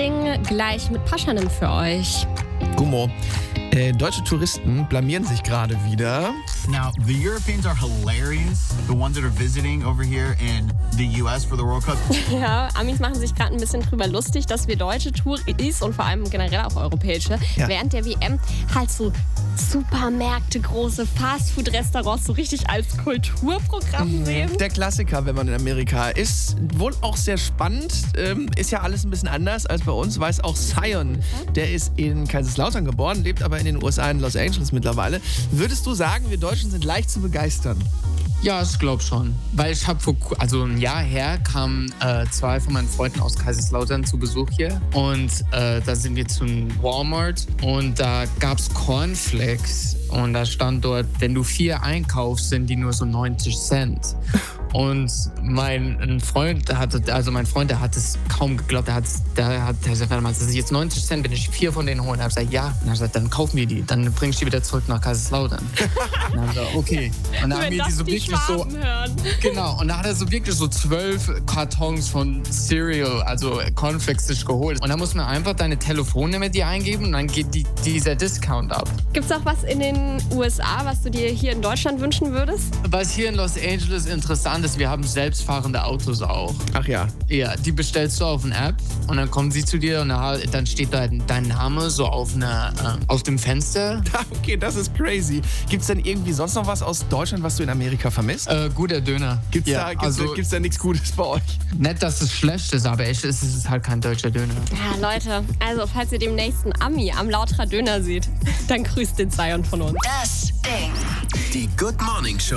Ding gleich mit Paschanim für euch. Gummo, deutsche Touristen blamieren sich gerade wieder. Now, the Europeans are hilarious. The ones that are visiting over here in the US for the World Cup. Ja, Amis machen sich gerade ein bisschen drüber lustig, dass wir deutsche Touris und vor allem generell auch europäische während der WM halt so Supermärkte, große Fastfood-Restaurants so richtig als Kulturprogramm sehen. Der Klassiker, wenn man in Amerika ist. Wohl auch sehr spannend. Ist ja alles ein bisschen anders als bei uns. Weiß auch Zion, der ist in Kaiserslautern geboren, lebt aber in den USA in Los Angeles mittlerweile. Würdest du sagen, wir Deutschen sind leicht zu begeistern? Ja, ich glaube schon. Weil ich habe ein Jahr her kamen 2 von meinen Freunden aus Kaiserslautern zu Besuch hier. Und da sind wir zum Walmart und da gab es Cornflakes. Und da stand dort, wenn du 4 einkaufst, sind die nur so 90 Cent. Und mein Freund, der hat es kaum geglaubt. Der hat gesagt, warte mal, das ist jetzt 90 Cent, wenn ich 4 von denen hole. Und er hat gesagt, ja. Und er hat gesagt, dann kaufen wir die. Dann bring ich die wieder zurück nach Kaiserslautern. Und dann hat er gesagt, okay. Und dann haben wir die so wirklich so. Hören. Genau. Und dann hat er so wirklich so 12 Kartons von Cereal, also Cornflakes, sich geholt. Und dann muss man einfach deine Telefonnummer dir eingeben und dann geht dieser Discount ab. Gibt's auch was in den USA, was du dir hier in Deutschland wünschen würdest? Was hier in Los Angeles interessant ist, wir haben selbstfahrende Autos auch. Ach ja. Ja, die bestellst du auf eine App und dann kommen sie zu dir und dann steht da dein Name so auf dem Fenster. Okay, das ist crazy. Gibt's denn irgendwie sonst noch was aus Deutschland, was du in Amerika vermisst? Guter Döner. Gibt's da nichts Gutes bei euch? Nicht, dass es schlecht ist, aber echt ist es halt kein deutscher Döner. Ja, Leute, also falls ihr demnächst einen Ami am Lauterer Döner seht, dann grüßt den Zion von uns. Das Ding. Die Good Morning Show.